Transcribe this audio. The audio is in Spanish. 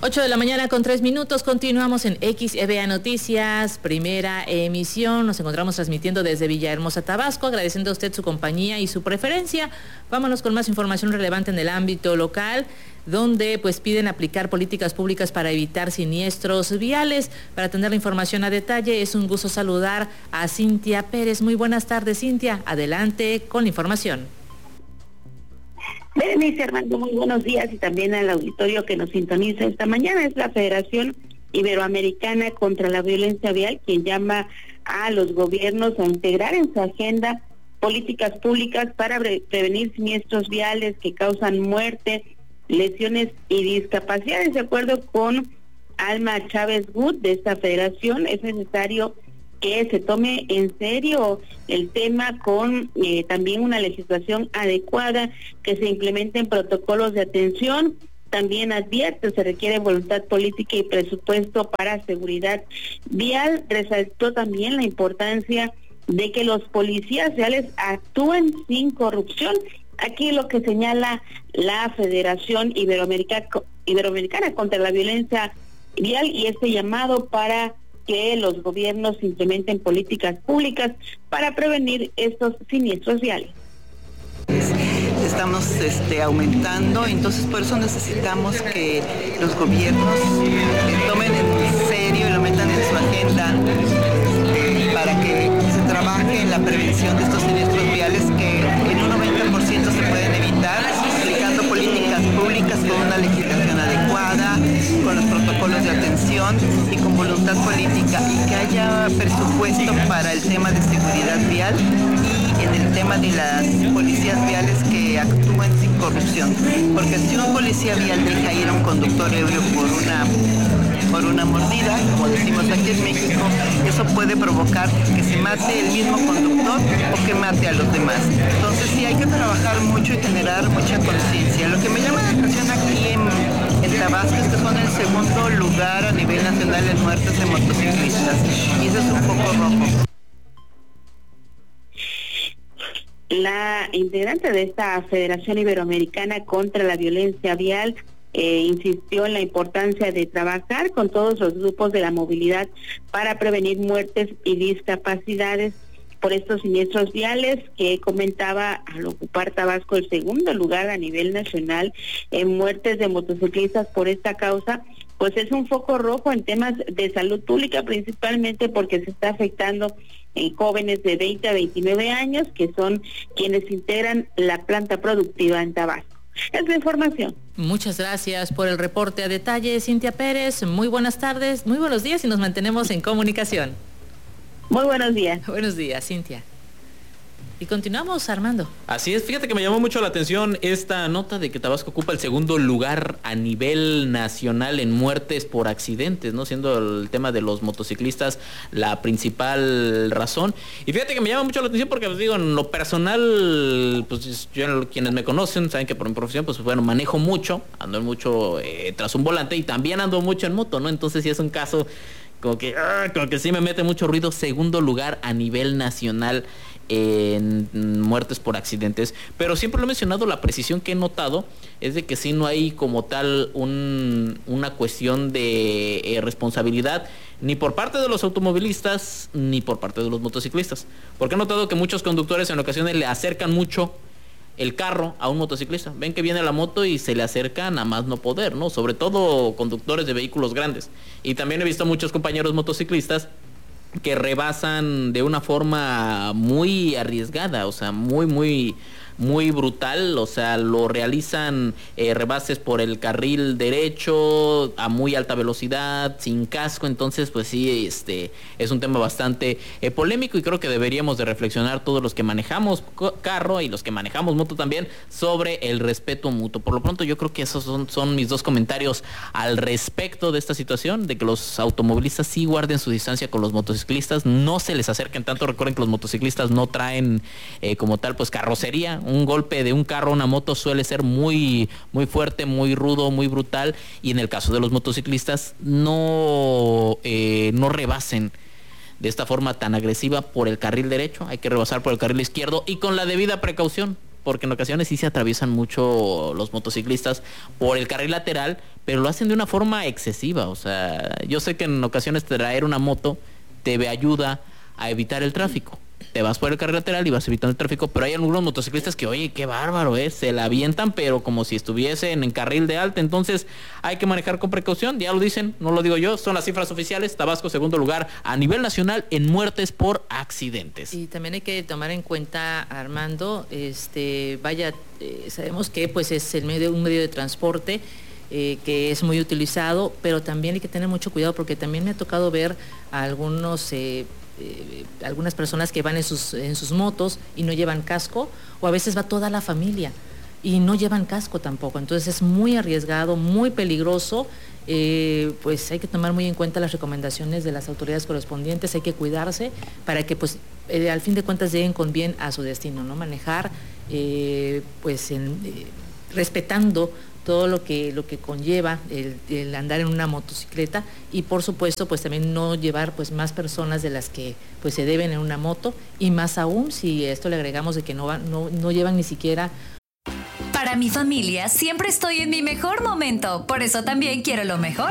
8 de la mañana con 3 minutos, continuamos en XEBA Noticias, primera emisión. Nos encontramos transmitiendo desde Villahermosa, Tabasco, agradeciendo a usted su compañía y su preferencia. Vámonos con más información relevante en el ámbito local, donde pues piden aplicar políticas públicas para evitar siniestros viales. Para tener la información a detalle, es un gusto saludar a Cintia Pérez. Muy buenas tardes, Cintia. Adelante con la información. Berenice, Armando, muy buenos días, y también al auditorio que nos sintoniza esta mañana. Es la Federación Iberoamericana contra la Violencia Vial quien llama a los gobiernos a integrar en su agenda políticas públicas para prevenir siniestros viales que causan muerte, lesiones y discapacidades. De acuerdo con Alma Chávez Gut de esta federación, es necesario que se tome en serio el tema con también una legislación adecuada, que se implementen protocolos de atención. También advierte, se requiere voluntad política y presupuesto para seguridad vial. Resaltó también la importancia de que los policías viales actúen sin corrupción. Aquí lo que señala la Federación Iberoamericana contra la Violencia Vial, y este llamado para que los gobiernos implementen políticas públicas para prevenir estos siniestros viales. Estamos aumentando, entonces por eso necesitamos que los gobiernos tomen en serio y lo metan en su agenda para que se trabaje en la prevención de estos siniestros viales que en un 90% se pueden evitar aplicando políticas públicas con una legislación adecuada, con los protocolos de atención y con voluntad política, y que haya presupuesto para el tema de seguridad vial y en el tema de las policías viales que actúen sin corrupción, porque si un policía vial deja ir a un conductor ebrio por una mordida, como decimos aquí en México, eso puede provocar que se mate el mismo conductor o que mate a los demás. Entonces sí, hay que trabajar mucho y generar mucha conciencia. Lo que me llama la atención aquí en Tabasco es que son el segundo lugar a nivel nacional en muertes de motociclistas, y eso es un poco rojo. La integrante de esta Federación Iberoamericana contra la Violencia Vial insistió en la importancia de trabajar con todos los grupos de la movilidad para prevenir muertes y discapacidades por estos siniestros viales, que comentaba al ocupar Tabasco el segundo lugar a nivel nacional en muertes de motociclistas por esta causa. Pues es un foco rojo en temas de salud pública, principalmente porque se está afectando en jóvenes de 20 a 29 años, que son quienes integran la planta productiva en Tabasco. Es la información. Muchas gracias por el reporte a detalle, Cintia Pérez. Muy buenas tardes, muy buenos días, y nos mantenemos en comunicación. Muy buenos días. Buenos días, Cintia. Y continuamos, Armando. Así es, fíjate que me llamó mucho la atención esta nota de que Tabasco ocupa el segundo lugar a nivel nacional en muertes por accidentes, ¿no? Siendo el tema de los motociclistas la principal razón. Y fíjate que me llama mucho la atención porque, pues digo, en lo personal, pues yo, quienes me conocen, saben que por mi profesión, pues bueno, manejo mucho, ando mucho tras un volante, y también ando mucho en moto, ¿no? Entonces sí es un caso como que sí me mete mucho ruido. Segundo lugar a nivel nacional en muertes por accidentes, pero siempre lo he mencionado, la precisión que he notado es de que sí no hay como tal una cuestión de responsabilidad ni por parte de los automovilistas ni por parte de los motociclistas, porque he notado que muchos conductores en ocasiones le acercan mucho el carro a un motociclista, ven que viene la moto y se le acercan a más no poder, ¿no? Sobre todo conductores de vehículos grandes. Y también he visto muchos compañeros motociclistas que rebasan de una forma muy arriesgada, o sea, muy brutal, o sea, lo realizan rebases por el carril derecho a muy alta velocidad, sin casco. Entonces pues sí, es un tema bastante polémico, y creo que deberíamos de reflexionar todos los que manejamos carro y los que manejamos moto también sobre el respeto mutuo. Por lo pronto yo creo que esos son mis dos comentarios al respecto de esta situación, de que los automovilistas sí guarden su distancia con los motociclistas, no se les acerquen tanto. Recuerden que los motociclistas no traen como tal pues carrocería. Un golpe de un carro a una moto suele ser muy fuerte, muy rudo, muy brutal, y en el caso de los motociclistas no rebasen de esta forma tan agresiva por el carril derecho. Hay que rebasar por el carril izquierdo y con la debida precaución, porque en ocasiones sí se atraviesan mucho los motociclistas por el carril lateral, pero lo hacen de una forma excesiva. O sea, yo sé que en ocasiones traer una moto te ayuda a evitar el tráfico. Te vas por el carril lateral y vas evitando el tráfico, pero hay algunos motociclistas que, oye, qué bárbaro, se la avientan, pero como si estuviesen en carril de alta. Entonces hay que manejar con precaución, ya lo dicen, no lo digo yo, son las cifras oficiales. Tabasco, segundo lugar a nivel nacional en muertes por accidentes. Y también hay que tomar en cuenta, Armando, sabemos que pues es un medio de transporte que es muy utilizado, pero también hay que tener mucho cuidado, porque también me ha tocado ver a algunas personas que van en sus motos y no llevan casco, o a veces va toda la familia y no llevan casco tampoco. Entonces es muy arriesgado, muy peligroso. Pues hay que tomar muy en cuenta las recomendaciones de las autoridades correspondientes, hay que cuidarse para que pues al fin de cuentas lleguen con bien a su destino, ¿no? Manejar respetando todo lo que conlleva el andar en una motocicleta, y por supuesto pues también no llevar pues más personas de las que pues se deben en una moto, y más aún si esto le agregamos de que no llevan ni siquiera. Para mi familia siempre estoy en mi mejor momento, por eso también quiero lo mejor.